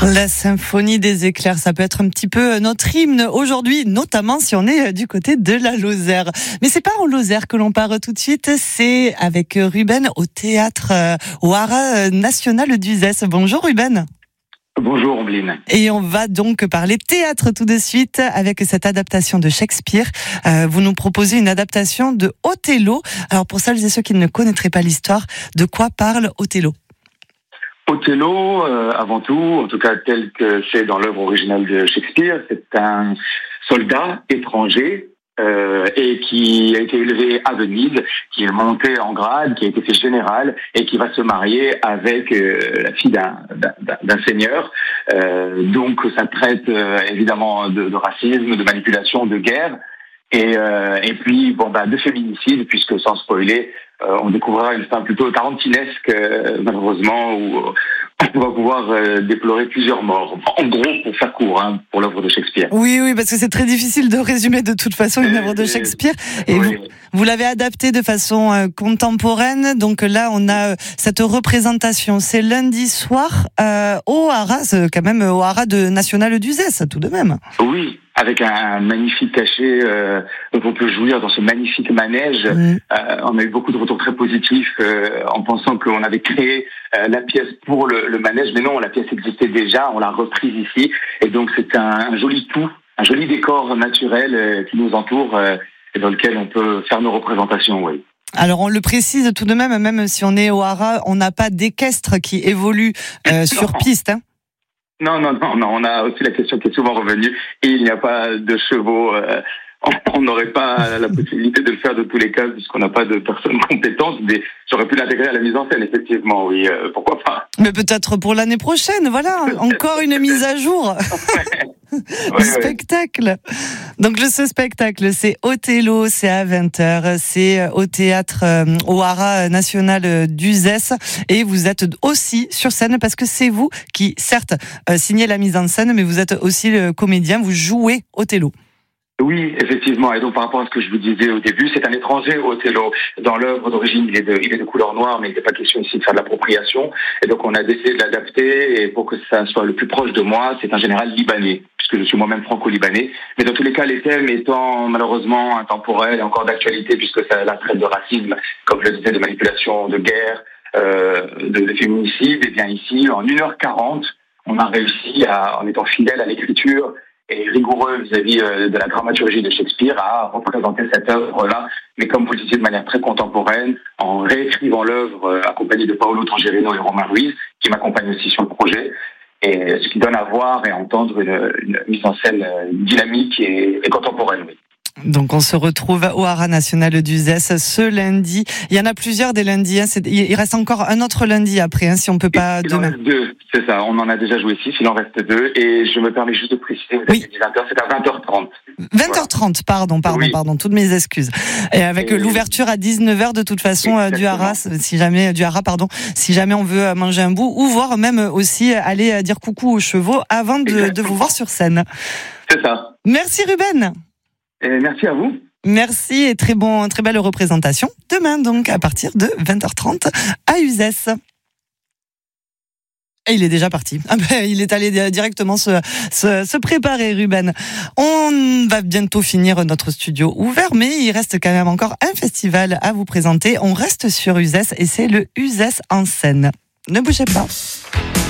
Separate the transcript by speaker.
Speaker 1: La symphonie des éclairs, ça peut être un petit peu notre hymne aujourd'hui, notamment si on est du côté de la Lozère. Mais c'est pas en Lozère que l'on part tout de suite, c'est avec Ruben au théâtre au Haras national d'Uzès. Bonjour Ruben.
Speaker 2: Bonjour Ombline.
Speaker 1: Et on va donc parler théâtre tout de suite avec cette adaptation de Shakespeare. Vous nous proposez une adaptation de Othello. Alors pour celles et ceux qui ne connaîtraient pas l'histoire, de quoi parle Othello ?
Speaker 2: Othello, avant tout, en tout cas tel que c'est dans l'œuvre originale de Shakespeare, c'est un soldat étranger et qui a été élevé à Venise, qui est monté en grade, qui a été fait général et qui va se marier avec la fille d'un seigneur. Donc ça traite évidemment de racisme, de manipulation, de guerre. Et puis de féminicide, puisque sans spoiler, on découvrira une fin plutôt tarantinesque, malheureusement, où on va pouvoir déplorer plusieurs morts. En gros, pour faire court, pour l'œuvre de Shakespeare.
Speaker 1: Oui, parce que c'est très difficile de résumer de toute façon une œuvre de Shakespeare. Et oui. Vous l'avez adaptée de façon contemporaine. Donc là, on a cette représentation. C'est lundi soir au Haras, quand même au Haras national d'Uzès, tout de même.
Speaker 2: Oui. Avec un magnifique cachet dont on peut jouir dans ce magnifique manège. On a eu beaucoup de retours très positifs en pensant qu'on avait créé la pièce pour le manège, mais non, la pièce existait déjà, on l'a reprise ici, et donc c'est un joli tout, un joli décor naturel qui nous entoure et dans lequel on peut faire nos représentations, oui.
Speaker 1: Alors on le précise tout de même si on est au Haras, on n'a pas d'équestre qui évolue sur piste, hein.
Speaker 2: Non, on a aussi la question qui est souvent revenue, et il n'y a pas de chevaux, on n'aurait pas la possibilité de le faire de tous les cas, puisqu'on n'a pas de personnes compétentes, mais j'aurais pu l'intégrer à la mise en scène, effectivement, oui, pourquoi pas.
Speaker 1: Mais peut-être pour l'année prochaine, voilà, encore une mise à jour. Du spectacle. Donc ce spectacle, c'est Othello, c'est à 20h, c'est au théâtre au Haras national d'Uzès, et vous êtes aussi sur scène parce que c'est vous qui, certes, signez la mise en scène, mais vous êtes aussi le comédien, vous jouez Othello.
Speaker 2: Oui, effectivement. Et donc, par rapport à ce que je vous disais au début, c'est un étranger, Othello. Dans l'œuvre d'origine, il est de couleur noire, mais il n'est pas question ici de faire de l'appropriation. Et donc, on a décidé de l'adapter, et pour que ça soit le plus proche de moi, c'est un général libanais, puisque je suis moi-même franco-libanais. Mais dans tous les cas, les thèmes étant malheureusement intemporels et encore d'actualité, puisque ça la traite de racisme, comme je le disais, de manipulation, de guerre, de féminicide, et bien ici, en 1h40, on a réussi en étant fidèle à l'écriture, et rigoureux vis-à-vis de la dramaturgie de Shakespeare, à représenter cette œuvre-là, mais comme vous le disiez, de manière très contemporaine, en réécrivant l'œuvre accompagné de Paolo Tangerino et Romain Ruiz, qui m'accompagnent aussi sur le projet, et ce qui donne à voir et à entendre une mise en scène dynamique et contemporaine, oui.
Speaker 1: Donc on se retrouve au Haras national d'Uzès ce lundi. Il y en a plusieurs des lundis. Il reste encore un autre lundi après, si on peut pas demain.
Speaker 2: Il en reste 2, c'est ça. On en a déjà joué 6, il en reste 2. Et je me permets juste de préciser, vous avez dit 20h, c'est à 20h30.
Speaker 1: 20h30, pardon, toutes mes excuses. Et avec l'ouverture à 19h de toute façon du Haras, si jamais on veut manger un bout, ou voir même aussi aller dire coucou aux chevaux avant de vous voir sur scène.
Speaker 2: C'est ça.
Speaker 1: Merci Ruben.
Speaker 2: Et merci à vous.
Speaker 1: Merci et très belle représentation. Demain donc à partir de 20h30 à Uzès. Et il est déjà parti. Il est allé directement se préparer, Ruben. On va bientôt finir notre studio ouvert, mais il reste quand même encore un festival à vous présenter. On reste sur Uzès et c'est le Uzès en scène. Ne bougez pas.